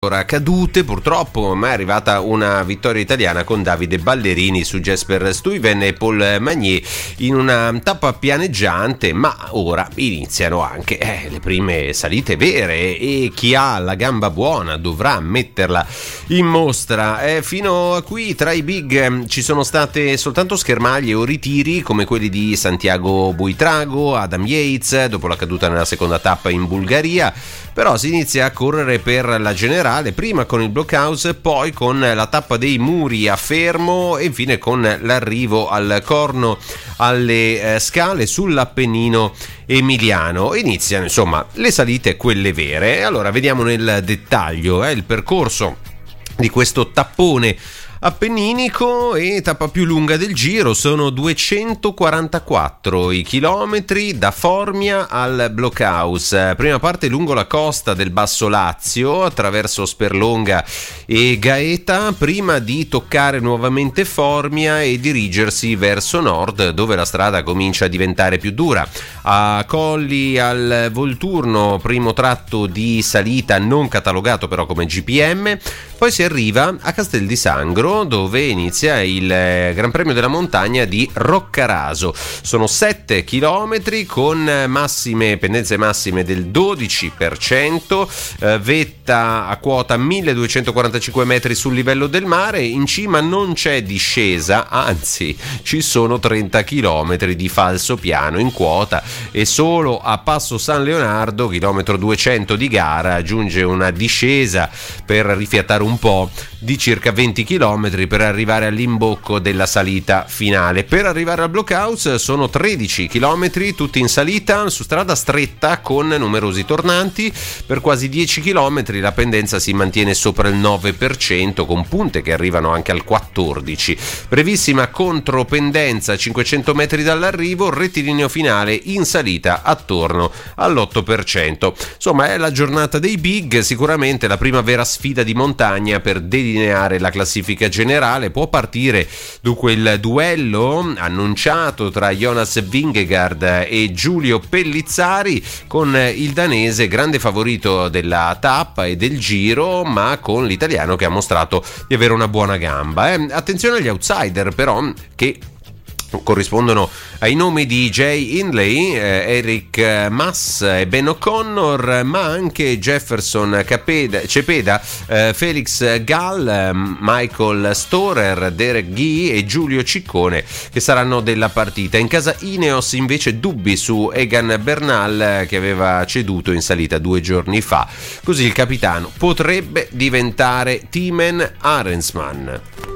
allora cadute purtroppo, ma è arrivata una vittoria italiana con Davide Ballerini su Jesper Stuyven e Paul Magnier in una tappa pianeggiante, ma ora iniziano anche le prime salite vere e chi ha la gamba buona dovrà metterla in mostra. Fino a qui tra i big ci sono state soltanto schermaglie o ritiri come quelli di Santiago Buitrago, Adam Yates dopo la caduta nella seconda tappa in Bulgaria, però si inizia a correre per la generale, prima con il blockhouse, poi con la tappa dei muri a Fermo e infine con l'arrivo al Corno alle Scale sull'Appennino emiliano. Iniziano insomma le salite, quelle vere. Allora vediamo nel dettaglio il percorso di questo tappone appenninico e tappa più lunga del Giro. Sono 244 i chilometri da Formia al Blockhouse. Prima parte lungo la costa del Basso Lazio attraverso Sperlonga e Gaeta, prima di toccare nuovamente Formia e dirigersi verso nord, dove la strada comincia a diventare più dura. A Colli al Volturno, primo tratto di salita non catalogato però come GPM, poi si arriva a Castel di Sangro, dove inizia il Gran Premio della Montagna di Roccaraso. Sono 7 chilometri con pendenze massime del 12%, vetta a quota 1245 metri sul livello del mare. In cima non c'è discesa, anzi ci sono 30 chilometri di falso piano in quota, e solo a Passo San Leonardo, chilometro 200 di gara, aggiunge una discesa per rifiatare un po' di circa 20 chilometri per arrivare all'imbocco della salita finale. Per arrivare al Blockhouse sono 13 chilometri tutti in salita su strada stretta con numerosi tornanti. Per quasi 10 chilometri la pendenza si mantiene sopra il 9%, con punte che arrivano anche al 14%. Brevissima contropendenza a 500 metri dall'arrivo, rettilineo finale in salita attorno all'8%. Insomma è la giornata dei big, sicuramente la prima vera sfida di montagna per delineare la classifica generale. Può partire dunque il duello annunciato tra Jonas Vingegaard e Giulio Pellizzari, con il danese grande favorito della tappa e del Giro, ma con l'italiano che ha mostrato di avere una buona gamba. Attenzione agli outsider però, che corrispondono ai nomi di Jay Hindley, Eric Mas e Ben O'Connor, ma anche Jefferson Cepeda, Felix Gall, Michael Storer, Derek Guy e Giulio Ciccone, che saranno della partita. In casa Ineos invece dubbi su Egan Bernal, che aveva ceduto in salita 2 giorni fa, così il capitano potrebbe diventare Timen Arensman.